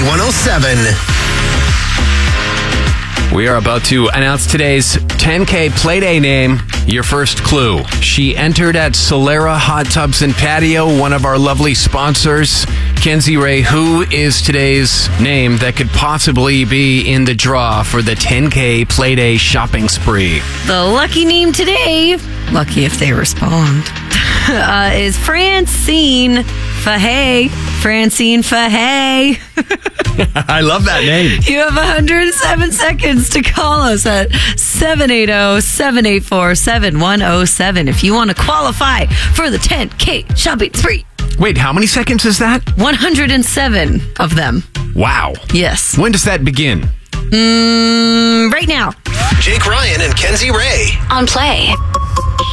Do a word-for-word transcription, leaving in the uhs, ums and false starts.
one oh seven. We are about to announce today's ten K Playday name. Your first clue. She entered at Solera Hot Tubs and Patio, one of our lovely sponsors. Kenzie Ray, who is today's name that could possibly be in the draw for the ten K Playday shopping spree? The lucky name today, lucky if they respond, uh, is Francine Fahey. Francine Fahey. I love that name. You have one hundred seven seconds to call us at seven eight zero, seven eight four, seven one zero seven if you want to qualify for the ten K shopping spree. Wait, how many seconds is that? one hundred seven of them. Wow. Yes. When does that begin? Mm, right now. Jake Ryan and Kenzie Ray on Play.